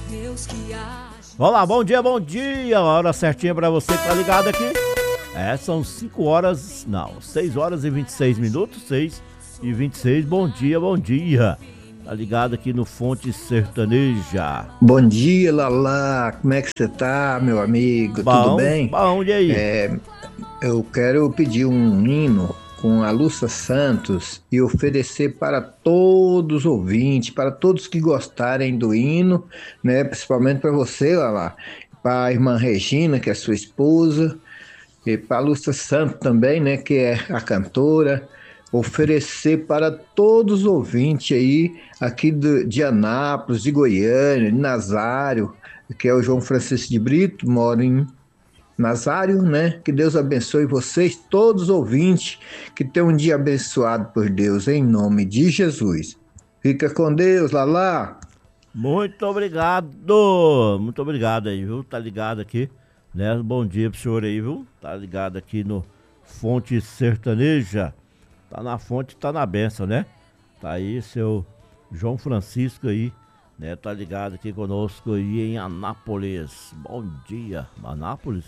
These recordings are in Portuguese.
Vamos lá, bom dia, a hora certinha pra você que tá ligado aqui. São 6 horas e 26 minutos, 6h26, bom dia. Tá ligado aqui no Fonte Sertaneja. Bom dia, Lala, como é que você tá, meu amigo, Bom, tudo bem? Bom, e aí? Eu quero pedir um hino com a Lúcia Santos e oferecer para todos os ouvintes, para todos que gostarem do hino, né? Principalmente para você, Lala, para a irmã Regina, que é sua esposa, e para a Lúcia Santos também, né? Que é a cantora. Oferecer para todos os ouvintes aí, aqui de Anápolis, de Goiânia, de Nazário, que é o João Francisco de Brito, mora em Nazário, né? Que Deus abençoe vocês, todos os ouvintes, que tenham um dia abençoado por Deus, em nome de Jesus. Fica com Deus, Lala. Muito obrigado aí, viu? Tá ligado aqui, né? Bom dia pro senhor aí, viu? Tá ligado aqui no Fonte Sertaneja. Tá na fonte, tá na benção, né? Tá aí seu João Francisco aí, né? Tá ligado aqui conosco aí em Anápolis. Bom dia, Anápolis.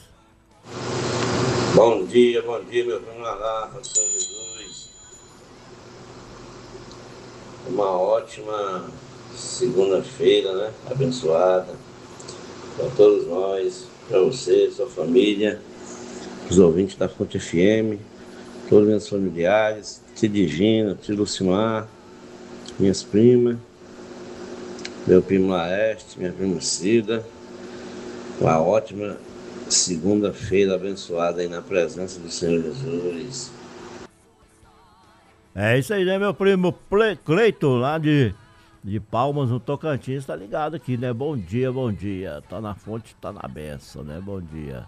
Bom dia, meu irmão Alá, São Jesus. Uma ótima segunda-feira, né? Abençoada para todos nós, para você, sua família, os ouvintes da Fonte FM, todos meus familiares, tia Digina, tia Lucimar, minhas primas, meu primo Laeste, minha prima Cida. Uma ótima segunda-feira abençoada aí na presença do Senhor Jesus. É isso aí, né, meu primo Cleiton, lá de Palmas, no Tocantins, tá ligado aqui, né? Bom dia. Tá na fonte, tá na benção, né? Bom dia.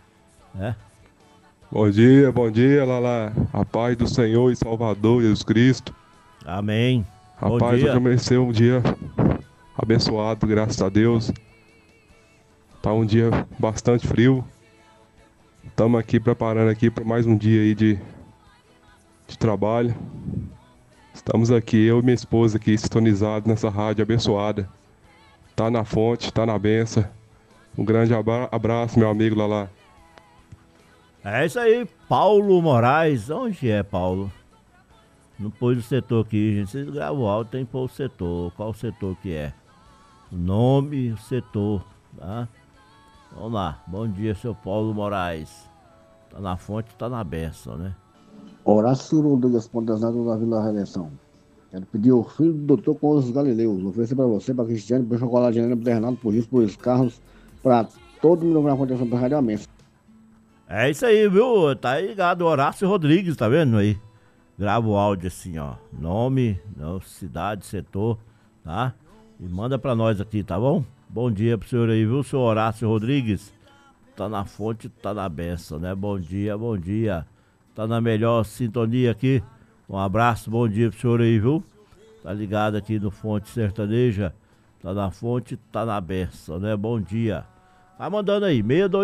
Bom dia, Lala. A paz do Senhor e Salvador Jesus Cristo. Amém. Rapaz, hoje amanheceu um dia abençoado, graças a Deus. Tá um dia bastante frio. Estamos aqui preparando aqui para mais um dia aí de trabalho. Estamos aqui, eu e minha esposa aqui, sintonizados nessa rádio abençoada. Tá na fonte, tá na benção. Um grande abraço, meu amigo Lala. É isso aí, Paulo Moraes. Onde é, Paulo? Não pôs o setor aqui, gente. Vocês gravam o áudio, tem que pôr o setor. Qual setor que é? O nome, o setor, tá? Vamos lá. Bom dia, seu Paulo Moraes. Tá na fonte, tá na benção, né? Horácio Rodrigues Pontesnado da Vila Redenção. Quero pedir o filho do doutor com os Galileus. Oferecer para você, para Cristiane, para Chocolate, para Renato, por isso, por os carros, para todo mundo que aconteceu para a Rádio Amém. É isso aí, viu? Tá ligado, Horácio Rodrigues, tá vendo aí? Grava o áudio assim, ó. Nome, cidade, setor, tá? E manda pra nós aqui, tá bom? Bom dia pro senhor aí, viu, senhor Horácio Rodrigues? Tá na fonte, tá na benção, né? Bom dia. Tá na melhor sintonia aqui. Um abraço, bom dia pro senhor aí, viu? Tá ligado aqui no Fonte Sertaneja. Tá na fonte, tá na benção, né? Bom dia. Vai mandando aí,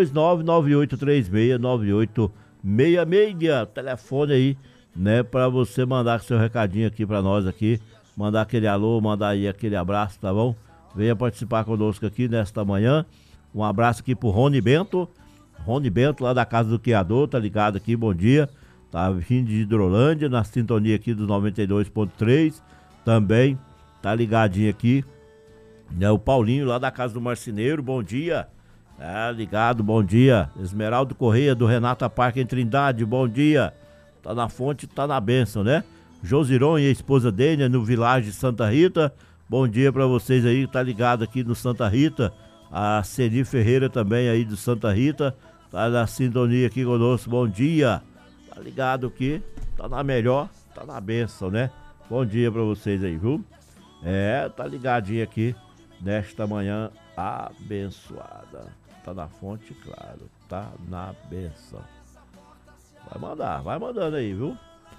629-9836-9866, telefone aí, né, pra você mandar seu recadinho aqui pra nós aqui, mandar aquele alô, mandar aí aquele abraço, tá bom? Venha participar conosco aqui nesta manhã. Um abraço aqui pro Rony Bento lá da Casa do Criador, tá ligado aqui, bom dia. Tá vindo de Hidrolândia, na sintonia aqui do 92.3, também tá ligadinho aqui, né, o Paulinho lá da Casa do Marceneiro, bom dia. Tá ligado, bom dia. Esmeraldo Correia do Renata Parque em Trindade, bom dia. Tá na fonte, tá na benção, né? Josiron e a esposa dele no Vilagem de Santa Rita, bom dia pra vocês aí, tá ligado aqui no Santa Rita. A Ceni Ferreira também aí do Santa Rita, tá na sintonia aqui conosco, bom dia. Tá ligado aqui, tá na melhor, tá na benção, né? Bom dia pra vocês aí, viu? Tá ligadinho aqui nesta manhã abençoada. Tá na fonte, claro, tá na benção. Vai mandando aí, viu?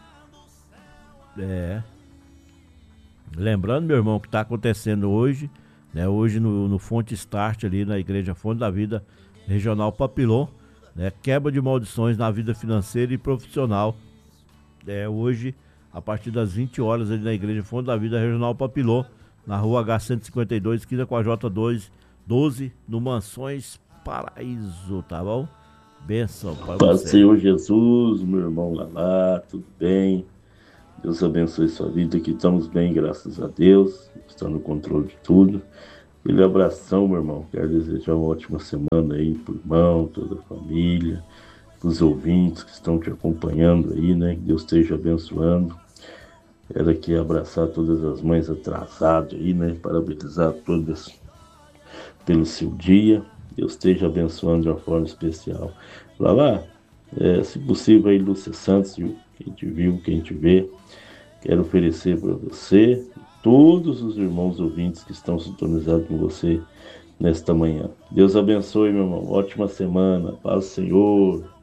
Lembrando, meu irmão, que tá acontecendo hoje, né? Hoje no Fonte Start ali na Igreja Fonte da Vida Regional Papilon, né? Quebra de maldições na vida financeira e profissional. Hoje, a partir das 20 horas ali na Igreja Fonte da Vida Regional Papilon, na rua H152, esquina com a J2, 12, no Mansões Paraíso, tá bom? Benção para Paz do você. Senhor Jesus, meu irmão Lalá, tudo bem? Deus abençoe sua vida, que estamos bem, graças a Deus, está no controle de tudo. Aquele abração, meu irmão, quero desejar uma ótima semana aí pro irmão, toda a família, os ouvintes que estão te acompanhando aí, né? Que Deus esteja abençoando. Quero aqui abraçar todas as mães atrasadas aí, né? Parabenizar todas pelo seu dia. Deus esteja abençoando de uma forma especial. Lá, se possível aí, Lúcia Santos, quem te viu, quem te vê, quero oferecer para você e todos os irmãos ouvintes que estão sintonizados com você nesta manhã. Deus abençoe, meu irmão. Ótima semana. Paz do Senhor.